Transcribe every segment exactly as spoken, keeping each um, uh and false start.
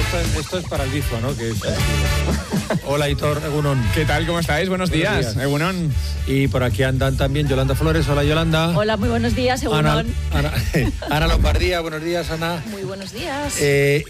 esto, esto es para el bizo, ¿no? Que es, hola, Aitor, Egunon. ¿Qué tal? ¿Cómo estáis? Buenos, buenos días, días. Egunon. Y por aquí andan también Yolanda Flores. Hola, Yolanda. Hola, muy buenos días, Egunon. Ana, Ana, Ana Lombardía, buenos días, Ana. Muy buenos días. Eh,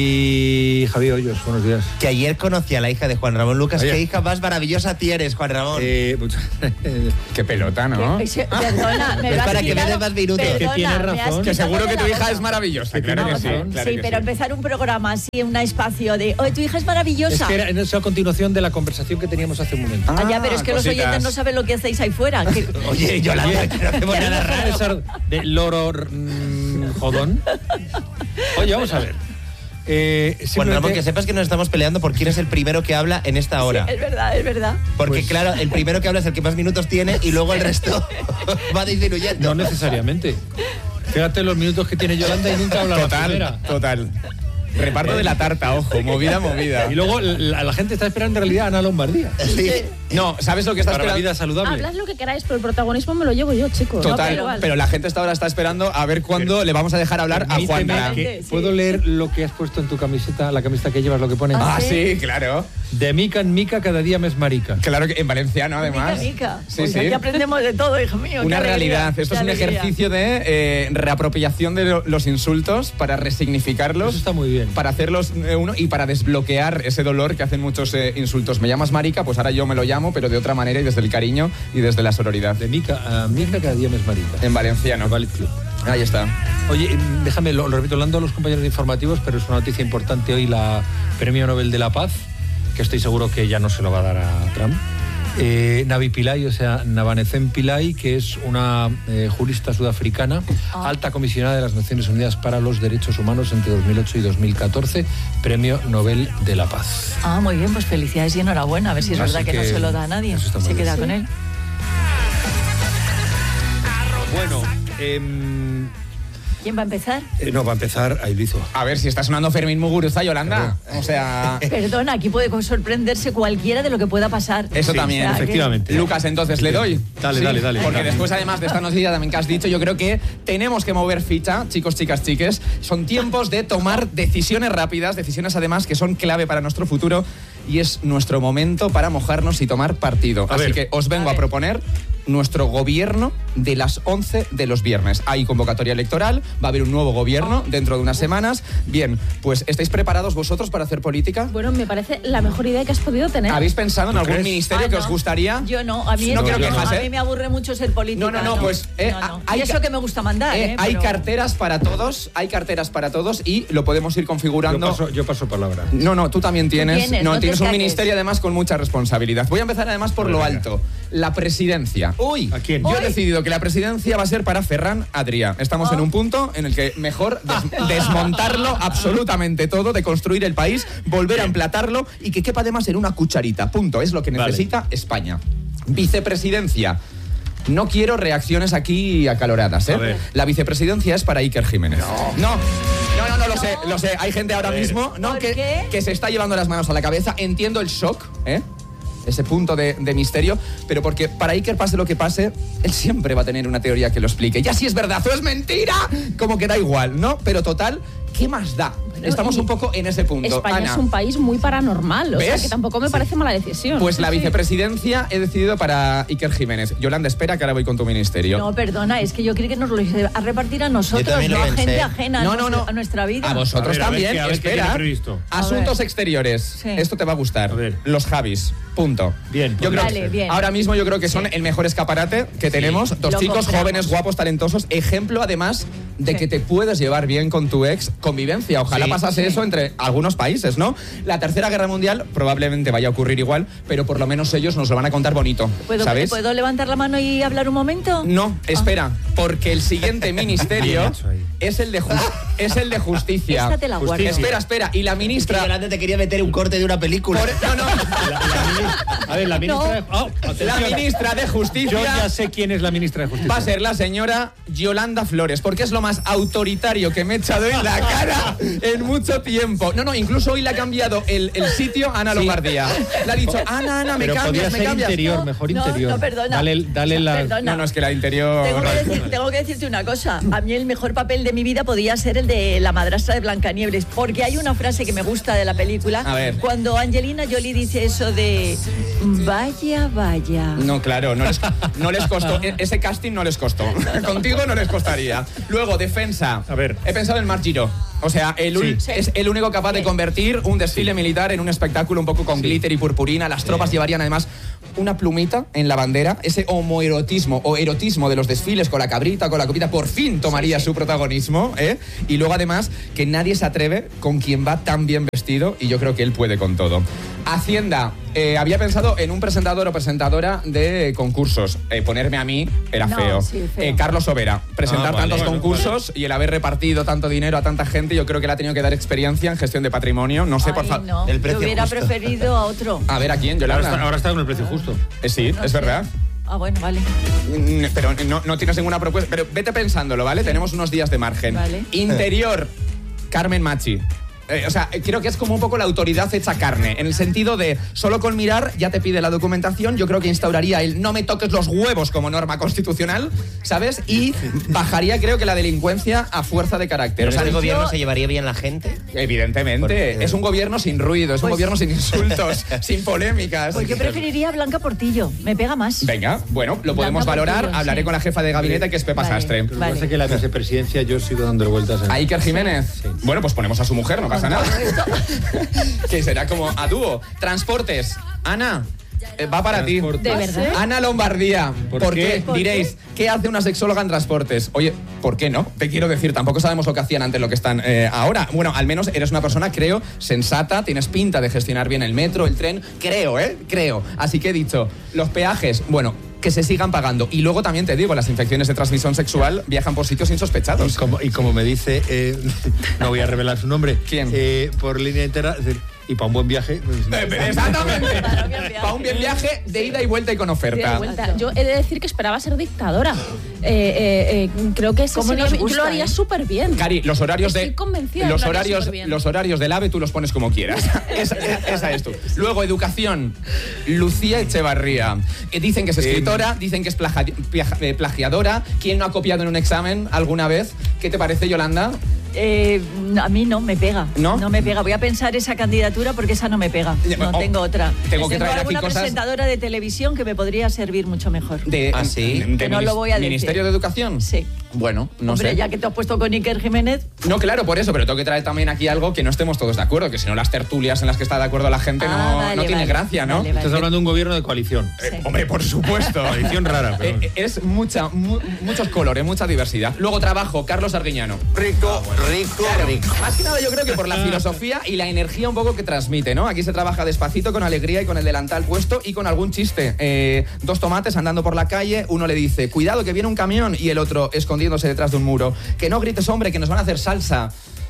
y Javier Hoyos, buenos días. Que ayer conocí a la hija de Juan Ramón Lucas. Ayer. Qué hija más maravillosa tienes, Juan Ramón. Eh, Qué pelota, ¿no? Que, se, perdona, me es para que me des más minutos. Perdona, que tienes razón. Que seguro que tu hija es maravillosa. Claro que sí. Claro sí, que pero sí. empezar un programa así en un espacio de oye, tu hija es maravillosa. Es que era en esa continuación de la conversación que teníamos hace un momento. Ah, ya, pero es que cositas. Los oyentes no saben lo que hacéis ahí fuera. Que... Oye, Yolanda, que no hacemos nada raro. De loro mmm, jodón. Oye, vamos a ver. Eh, Juan Ramón, que sepas que nos estamos peleando por quién es el primero que habla en esta hora. Sí, es verdad, es verdad. Porque pues... claro, el primero que habla es el que más minutos tiene y luego el resto va disminuyendo. No necesariamente. Fíjate los minutos que tiene Yolanda y nunca habla total, la primera. Total. Reparto eh. de la tarta, ojo, movida, movida. Y luego la, la gente está esperando en realidad a Ana Lombardía. Sí. No, ¿sabes lo que está Para esperando? la vida saludable. Hablad lo que queráis, pero el protagonismo me lo llevo yo, chicos. Total, no, pero, vale. pero la gente hasta ahora está esperando a ver cuándo le vamos a dejar hablar a Juan Ramón. Sí. ¿Puedo leer lo que has puesto en tu camiseta, la camiseta que llevas, lo que pone? Ah, sí, claro. De mica en mica cada día me es marica. Claro que en valenciano, además. Mica, mica. Sí, pues sí. aquí aprendemos de todo, hijo mío. Una realidad. Alegría, Esto es un alegría. ejercicio de eh, reapropiación de lo, los insultos para resignificarlos. Eso está muy bien. Para hacerlos eh, uno y para desbloquear ese dolor que hacen muchos eh, insultos. Me llamas marica, pues ahora yo me lo llamo, pero de otra manera y desde el cariño y desde la sororidad. De mica a mica cada día me es marica. En valenciano. Valid Club. Ahí está. Oye, déjame, lo, lo repito, hablando a los compañeros de informativos, pero es una noticia importante hoy, la Premio Nobel de la Paz, que estoy seguro que ya no se lo va a dar a Trump. Eh, Navi Pillay, o sea, Navanethem Pillay, que es una eh, jurista sudafricana, ah. alta comisionada de las Naciones Unidas para los Derechos Humanos entre dos mil ocho y dos mil catorce, Premio Nobel de la Paz. Ah, muy bien, pues felicidades y enhorabuena, a ver si es Así verdad que, que no se lo da a nadie, se bien. queda Sí. con él. Bueno, eh, ¿quién va a empezar? Eh, no, va a empezar Ailizo. A ver, si está sonando Fermín Muguruza, Yolanda. O sea... Perdona, aquí puede sorprenderse cualquiera de lo que pueda pasar. Eso sí, también. O sea, efectivamente. que... Lucas, entonces, ¿le doy? Dale, sí, dale, dale. Porque dale. después, además de esta noticia también que has dicho, yo creo que tenemos que mover ficha, chicos, chicas, chiques. Son tiempos de tomar decisiones rápidas, decisiones además que son clave para nuestro futuro y es nuestro momento para mojarnos y tomar partido. A Así ver. que os vengo a, a proponer nuestro gobierno de las once de los viernes. Hay convocatoria electoral, va a haber un nuevo gobierno oh. dentro de unas semanas. Bien, pues ¿estáis preparados vosotros para hacer política? Bueno, me parece la mejor idea que has podido tener. ¿Habéis pensado en algún crees? ministerio Ah, que no. os gustaría? Yo no, a mí, no es quiero que quejas, a ¿eh? mí me aburre mucho ser política. No, no, no, pues eh, no, no. hay y eso que me gusta mandar, eh, ¿eh? Hay Pero... carteras para todos, hay carteras para todos y lo podemos ir configurando. Yo paso, yo paso palabra. No, no, tú también tienes. tienes, no, no te tienes un saques. ministerio además con mucha responsabilidad. Voy a empezar además por lo Venga. alto. La presidencia. Uy, ¿A quién? yo Uy. he decidido que la presidencia va a ser para Ferran Adrià. Estamos Oh. en un punto en el que mejor des- desmontarlo absolutamente todo, de construir el país, volver a emplatarlo y que quepa además en una cucharita. Punto. Es lo que Vale. necesita España. Vicepresidencia. No quiero reacciones aquí acaloradas, ¿eh? A ver. La vicepresidencia es para Iker Jiménez. No. No, no, no, no, lo No. sé, lo sé. Hay gente ahora A ver. mismo ¿no? ¿Por que, qué? que se está llevando las manos a la cabeza. Entiendo el shock, ¿eh? Ese punto de, de misterio, pero porque para Iker pase lo que pase, él siempre va a tener una teoría que lo explique. Ya si es verdad o es mentira, como que da igual, ¿no? Pero total, ¿qué más da? Estamos y un poco en ese punto. España Ana. es un país muy paranormal, o sea ¿Ves? que tampoco me parece mala decisión. Pues la Sí. vicepresidencia he decidido para Iker Jiménez. Yolanda, espera que ahora voy con tu ministerio. No, perdona, es que yo creo que nos lo iba a repartir a nosotros, también lo no a pensé. gente ajena No, a, no, nuestra, no. a nuestra vida. A vosotros A ver, a ver también, qué- a ver qué espera. tiene previsto. Asuntos ver. exteriores. Sí. Esto te va a gustar. A ver. Los Javis. Punto. Bien, Yo pues creo Vale, que bien. ahora mismo yo creo que son Sí. el mejor escaparate que tenemos. Dos Lo chicos compramos. jóvenes, guapos, talentosos. Ejemplo, además, de Sí. que te puedes llevar bien con tu ex. Convivencia. Ojalá Sí. pasase Sí. eso entre algunos países, ¿no? La Tercera Guerra Mundial probablemente vaya a ocurrir igual, pero por lo menos ellos nos lo van a contar bonito. ¿Puedo, ¿Sabes? ¿Puedo levantar la mano y hablar un momento? No, espera, porque el siguiente ministerio Bien hecho ahí. es el de ju- es el de justicia. Esta te la guardo. Justicia. Espera, espera, y la ministra. Yolanda te quería meter un corte de una película. Por- no, no. La, la ministra, a ver, la ministra de... Oh, atención. La ministra de Justicia Yo ya sé quién es la ministra de Justicia. va a ser la señora Yolanda Flores, porque es lo más autoritario que me he echado en la cara en mucho tiempo. No, no, incluso hoy le ha cambiado el, el sitio a Ana Sí. Lombardía. Le ha dicho, Ana, Ana, me Pero podría cambias, me ser cambias. interior, No, mejor no, interior. no, perdona. Dale, dale la... Perdona. No, no, es que la interior... Tengo que, decir- tengo que decirte una cosa. A mí el mejor papel de mi vida podía ser el el de la madrastra de Blancanieves, porque hay una frase que me gusta de la película. A ver. Cuando Angelina Jolie dice eso de vaya, vaya. No, claro, no les, no les costó. E- ese casting no les costó. Contigo no les costaría. Luego, defensa. A ver. He pensado en Marc Giro. O sea, el un- Sí. es el único capaz de convertir un desfile militar en un espectáculo un poco con glitter y purpurina. Las tropas llevarían además una plumita en la bandera. Ese homoerotismo o erotismo de los desfiles con la cabrita, con la copita, por fin tomaría su protagonismo. ¿eh? Y luego además que nadie se atreve con quien va tan bien vestido y yo creo que él puede con todo. Hacienda. Eh, había pensado en un presentador o presentadora de concursos. Eh, ponerme a mí era No, feo. sí, feo. Eh, Carlos Sobera. Presentar Ah, vale, tantos bueno, concursos y el haber repartido tanto dinero a tanta gente, yo creo que le ha tenido que dar experiencia en gestión de patrimonio. No sé, por Ay, favor. no, el yo precio hubiera justo. preferido a otro. A ver, ¿a quién? Ahora Yolanda. está, ahora está con el precio justo. Eh, sí, No es sé. verdad. Ah, bueno, vale. Mm, Pero no, no tienes ninguna propuesta. Pero vete pensándolo, ¿vale? Tenemos unos días de margen. Vale. Interior, Carmen Machi. Eh, o sea, creo que es como un poco la autoridad hecha carne, en el sentido de solo con mirar ya te pide la documentación. Yo creo que instauraría el no me toques los huevos como norma constitucional, ¿sabes? Y bajaría, creo que la delincuencia a fuerza de carácter. Pero O sea, ¿ese yo- gobierno se llevaría bien la gente? Evidentemente, Porque- es un gobierno sin ruido, es un Pues- gobierno sin insultos, sin polémicas. Pues yo preferiría a Blanca Portillo. Me pega más. Venga, bueno, lo podemos Blanca valorar. Portillo, Hablaré sí. con la jefa de gabinete, que es Pepa Vale. Sastre. Lo que Vale. pasa es que la vicepresidencia yo sigo dándole vueltas. En... ¿A Iker Jiménez? Sí. Bueno, pues ponemos a su mujer, no pasa Con nada. todo esto. Que será como a dúo. Transportes. Ana, eh, va para ti. Transportes. ¿De verdad? Ana Lombardía. ¿Por ¿Por, qué? qué? ¿Por Diréis, ¿qué hace una sexóloga en transportes? Oye, ¿por qué no? Te quiero decir, tampoco sabemos lo que hacían antes, lo que están eh, ahora. Bueno, al menos eres una persona, creo, sensata, tienes pinta de gestionar bien el metro, el tren. Creo, ¿eh? Creo. Así que he dicho, los peajes, bueno, que se sigan pagando. Y luego también te digo, las infecciones de transmisión sexual viajan por sitios Y insospechados. como, y como me dice, eh, no voy a revelar su nombre. ¿Quién? Eh, por línea entera. Y para un buen viaje. pues, Eh, Exactamente. Para un bien viaje. Para un bien viaje de ida y vuelta y con De oferta. vuelta. Yo he de decir que esperaba ser dictadora. Eh, eh, eh, creo que ese ¿Cómo sería- nos yo gusta, lo haría eh? súper bien. Cari, los horarios de. Estoy convencida de los que lo haría horarios, superbién. los horarios del AVE tú los pones como quieras. esa, esa es tú. Luego, educación. Lucía Echevarría. Eh, dicen que es escritora, dicen que es plagia- plagia- eh, plagiadora. ¿Quién no ha copiado en un examen alguna vez? ¿Qué te parece, Yolanda? Eh, a mí no me pega. ¿No? No me pega. Voy a pensar esa candidatura porque esa no me pega. No Oh, tengo otra. tengo que traer aquí alguna cosas- presentadora de televisión que me podría servir mucho mejor. De, ¿Ah, sí? de- de Que no lo minis- voy a decir. ¿Ministerio de Educación? Sí. Bueno, no Hombre, sé. ya que te has puesto con Iker Jiménez. No, claro, por eso, pero tengo que traer también aquí algo que no estemos todos de acuerdo, que si no las tertulias en las que está de acuerdo la gente Ah, no, vale, no tiene vale. gracia, ¿no? Vale, vale. Estás hablando de un gobierno de coalición. Eh, Sí. Hombre, por supuesto. Coalición rara, pero. Eh, es mucha, mu- muchos colores, mucha diversidad. Luego trabajo, Carlos Arguiñano. Rico, rico, Claro, rico. más que nada yo creo que por la filosofía y la energía un poco que transmite, ¿no? Aquí se trabaja despacito, con alegría y con el delantal puesto y con algún chiste. Eh, dos tomates andando por la calle, uno le dice, cuidado que viene un camión, y el otro escondiéndose detrás de un muro. Que no grites, hombre, que nos van a hacer salsa.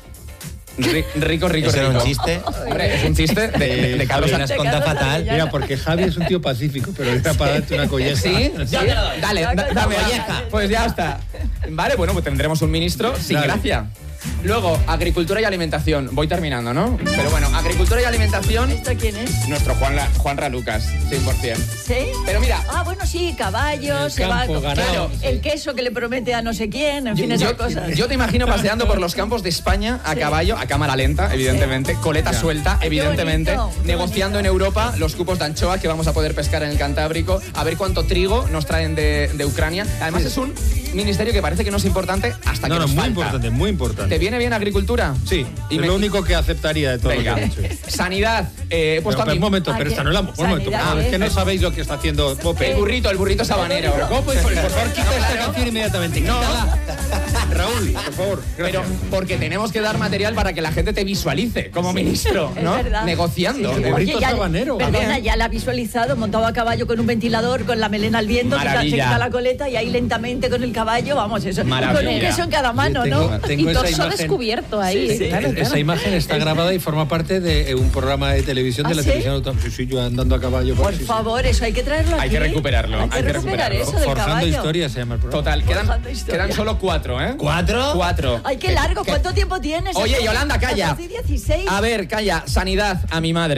Ri- rico, rico, ¿Eso era rico. un chiste? Hombre, es un chiste de, de- de Carlos Javi, Arguiñano. has contado fatal. Mira, porque Javi es un tío pacífico, pero era para darte una colleja. ¿Sí? ¿Sí? Dale, da- dame. Colleja. Pues ya está. Vale, bueno, pues tendremos un ministro sin Dale. gracia. Luego, agricultura y alimentación. Voy terminando, ¿no? Pero bueno, agricultura y alimentación, ¿Esto quién es? nuestro Juan, La- Juan Ralucas, cien por ciento. ¿Sí? Pero mira, Ah, bueno, sí, caballos, El se va. campo, ganado. Claro, el queso que le promete a no sé quién, en yo, fin, esas yo- cosas. yo te imagino paseando por los campos de España a Sí. caballo, a cámara lenta, evidentemente, coleta Ya. suelta, Qué evidentemente, bonito, qué negociando en bonito. Europa los cupos de anchoa que vamos a poder pescar en el Cantábrico, a ver cuánto trigo nos traen de, de Ucrania. Además, es un ministerio que parece que no es importante hasta No, que no, nos muy falta. importante, muy importante. ¿Te viene bien agricultura? Sí, Y es me- lo único que aceptaría de todo Venga. lo que han hecho. Sanidad. Eh, he puesto Pero, a pero, mi- un momento, Ah, pero ¿qué? esta no es la... Un momento, Sanidad, ah, es que ¿eh? no sabéis lo que está haciendo Pope. El burrito, el burrito sabanero. ¿Cómo puedes? Por favor, quita esta canción inmediatamente. Quítala. Raúl, por favor. Pero Gracias. porque tenemos que dar material para que la gente te visualice como ministro, Es ¿no? verdad. Negociando. Sí, sí. Eh, Burrito ya, sabanero. perdona, También. ya la ha visualizado, montado a caballo con un ventilador, con la melena al viento, que se Maravilla. quita la coleta y ahí lentamente con el caballo, vamos, eso. Maravilla. Con un queso en cada mano, Yo tengo- ¿no? tengo y esa torso imagen. descubierto ahí. Sí, sí. Claro, Es- claro. Esa imagen está grabada y forma parte de eh, un programa de televisión de ¿Ah, la sí? televisión autónoma. Sí, sí, yo andando a caballo. Por sí, sí. favor, eso hay que traerlo aquí. Hay que recuperarlo, Hay que hay que recuperar recuperarlo. eso del Forjando caballo. historia se llama el programa. Total, quedan, Forjando historia. quedan solo cuatro, ¿eh? ¿Cuatro? Cuatro. Ay, qué largo, Que- ¿cuánto tiempo tienes? Oye, Yolanda, calla. catorce y dieciséis. A ver, calla. Sanidad, a mi madre.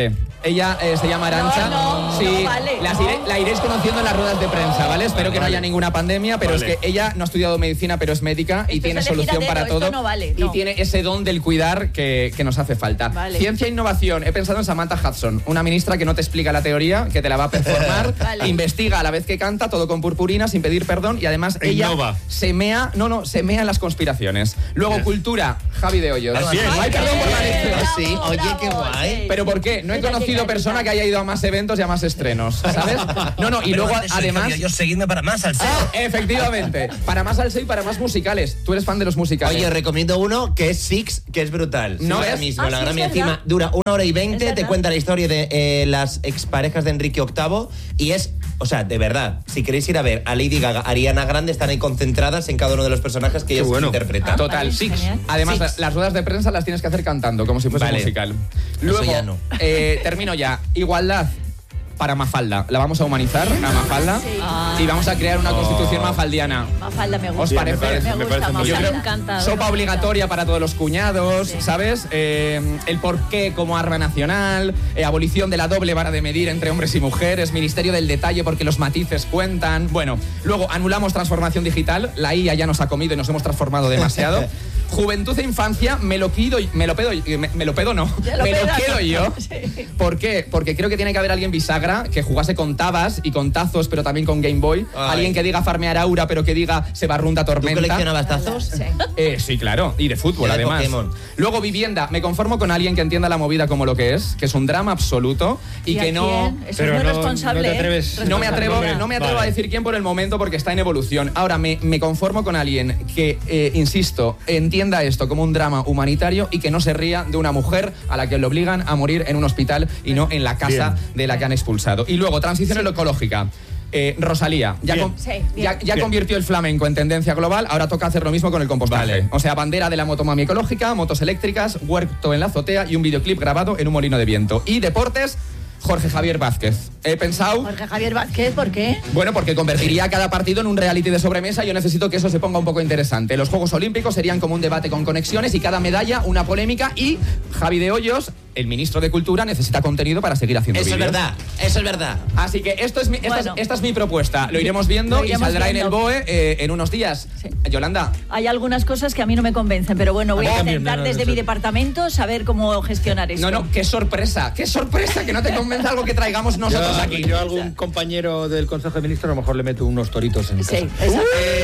Ella eh, se llama Arantxa. No, no, sí, no vale, las no. iré- la iréis conociendo en las ruedas de prensa, ¿vale? Espero que no haya ninguna pandemia, pero Vale. es que ella no ha estudiado medicina, pero es médica y Esto tiene es elegir solución a dedo, para esto todo. no vale, Y no. tiene ese don del cuidar que, que nos hace falta. Vale. Ciencia e innovación. He pensado en Samantha Hudson, una ministra que no te explica la teoría, que te la va a performar, Vale. investiga a la vez que canta, todo con purpurina, sin pedir perdón, y además E ella innova. se mea, no, no, se mea en las conspiraciones. Luego, Bien. cultura, Javi de Hoyos. Así es. Ay, perdón por la lección. Ah, sí, Bravo, oye, qué bravo, guay. sí. ¿Pero por qué? No he Mira, conocido llega, persona llega. que haya ido a más eventos y a más estrenos, ¿sabes? No, no, y Pero luego antes soy además... Javier, yo seguidme para más al Ah, efectivamente, para más salsa y para más musicales. Tú eres fan de los musicales. Oye, recomiendo uno que es Six, que es brutal. ¿No ahora ves? mismo, Ah, la sí, gran es encima verdad. dura una hora y veinte, Es te verdad. cuenta la historia de eh, las exparejas de Enrique octavo y es, o sea, de verdad, si queréis ir a ver a Lady Gaga, Ariana Grande, están ahí concentradas en cada uno de los personajes que Qué ellas bueno. interpretan. Total, Vale, Six. genial. Además, Six. la- las ruedas de prensa las tienes que hacer cantando, como si fuese Vale. musical. Eso Luego, ya no. eh, termino ya. Igualdad para Mafalda. La vamos a humanizar a Mafalda Sí. y vamos a crear una constitución mafaldiana. Mafalda me gusta. ¿Os parece? me parece- Me me gusta, parece muy Yo bien. creo- Me encanta. Sopa obligatoria para todos los cuñados, Sí. ¿sabes? Eh, el porqué como arma nacional, eh, abolición de la doble vara de medir entre hombres y mujeres, ministerio del detalle porque los matices cuentan. Bueno, luego anulamos transformación digital, la I A ya nos ha comido y nos hemos transformado demasiado. Juventud e infancia, me lo quido, me lo pedo, me, me lo pedo no, Ya lo me lo pedas. quedo yo. Sí. ¿Por qué? Porque creo que tiene que haber alguien bisagra que jugase con tabas y con tazos, pero también con Game Boy. Ay. Alguien que diga farmear aura, pero que diga se barrunda ¿Tú tormenta. coleccionabas tazos? Sí. Eh, sí, claro, y de fútbol Y de además. Pokémon. Luego vivienda, me conformo con alguien que entienda la movida como lo que es, que es un drama absoluto y, ¿Y a que no... quién? Eso Pero es muy no- responsable. no te ¿eh? atreves- No me atrevo, Hombre, no me atrevo vale. a decir quién por el momento porque está en evolución. Ahora me, me conformo con alguien que, eh, insisto, entienda esto como un drama humanitario y que no se ría de una mujer a la que le obligan a morir en un hospital y no en la casa Bien. de la que han expulsado. Y luego, transición ecológica. Eh, Rosalía, ya, Bien. con- Sí, bien. ya, ya Bien. convirtió el flamenco en tendencia global, ahora toca hacer lo mismo con el compostaje. Vale. O sea, bandera de la motomami ecológica, motos eléctricas, huerto en la azotea y un videoclip grabado en un molino de viento. Y deportes, Jorge Javier Vázquez. He pensado... Jorge Javier Vázquez, ¿por qué? Bueno, porque convertiría cada partido en un reality de sobremesa y yo necesito que eso se ponga un poco interesante. Los Juegos Olímpicos serían como un debate con conexiones y cada medalla una polémica y Javi de Hoyos, el ministro de Cultura, necesita contenido para seguir haciendo Eso es vídeos. verdad, eso es verdad. Así que esto es mi- esta, Bueno. es, esta es mi propuesta. Lo iremos viendo Lo iremos y saldrá en el viendo. B O E eh, en unos días. Sí. Yolanda, Hay algunas cosas que a mí no me convencen, pero bueno, voy A mí a también, intentar no, no, desde no, mi no. departamento saber cómo gestionar esto. no, no, qué sorpresa, qué sorpresa que no te convenza algo que traigamos nosotros Yo, aquí. yo a algún compañero del Consejo de Ministros a lo mejor le meto unos toritos en Sí, casa. exacto.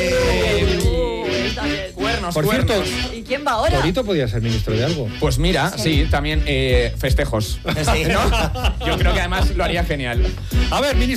Eh, Uh, está bien. Cuernos, Por cierto, cuernos. ¿Y quién va ahora? Torito podía ser ministro de algo. Pues mira, sí, también eh, festejos. Sí. ¿No? Yo creo que además lo haría genial. A ver, ministro.